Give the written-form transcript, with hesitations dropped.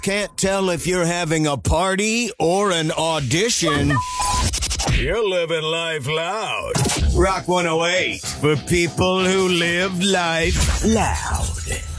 Can't tell if you're having a party or an audition. You're living life loud. Rock 108 for people who live life loud.